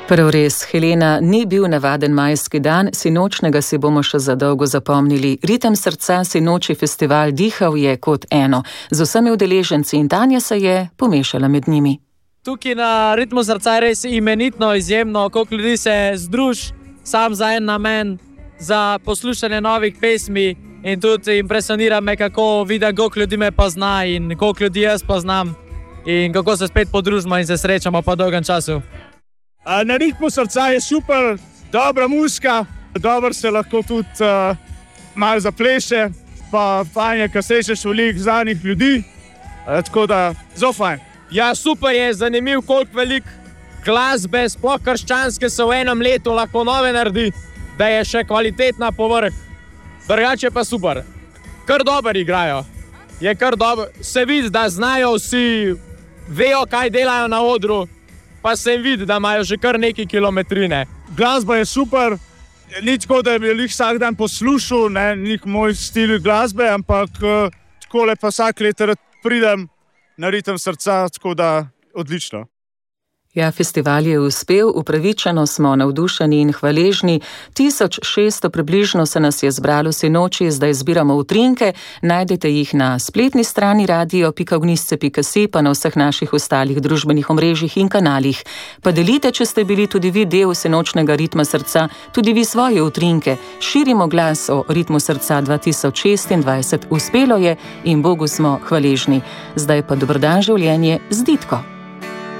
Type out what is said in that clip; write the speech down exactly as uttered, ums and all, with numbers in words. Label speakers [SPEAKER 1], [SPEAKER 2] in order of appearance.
[SPEAKER 1] Prav res, Helena, ni bil navaden majski dan, sinočnega si bomo še zadolgo zapomnili. Ritem srca sinoči festival dihal je kot eno. Z vsemi udeleženci in Tanja se je pomešala med njimi.
[SPEAKER 2] Tukaj na Ritmu srca je res imenitno, izjemno, koliko ljudi se združ, sam za en namen, za poslušanje novih pesmi in tudi impresionira me, kako vidim, koliko ljudi me pozna in koliko ljudi jaz poznam in kako se spet podružimo in se srečamo po dolgem času.
[SPEAKER 3] Na Ritmu srca je super, dobra muzika, dobro se lahko tudi uh, malo zapleše, pa fajn je, ko srečaš veliko znanih ljudi, uh, tako da zelo fajn.
[SPEAKER 2] Ja, super je, zanimiv, koliko veliko glasbe, sploh krščanske se v enem letu lahko nove naredi, da je še kvalitetna povrh. Drugače pa super, kar dobro igrajo, je kar dobro, se vidi, da znajo vsi, vejo, kaj delajo na odru, pa se jim vidi, da imajo že kar neki kilometrine.
[SPEAKER 3] Glasba je super, ni tako, da bi jih vsak dan poslušal, ne, ni moj stil glasbe, ampak uh, takole pa vsak let pridem na Ritem srca, tako da odlično.
[SPEAKER 1] Ja, festival je uspel, upravičeno smo navdušeni in hvaležni. tisoč šeststo približno se nas je zbralo sinoči, zdaj zbiramo utrinke, najdete jih na spletni strani radio pika ognjišče pika si, pa na vseh naših ostalih družbenih omrežjih in kanalih. Pa delite, če ste bili tudi vi del sinočnega Ritma srca, tudi vi svoje utrinke. Širimo glas o Ritmu srca dva tisoč šestindvajset. Uspelo je in Bogu smo hvaležni. Zdaj pa dober dan življenje z Ditko.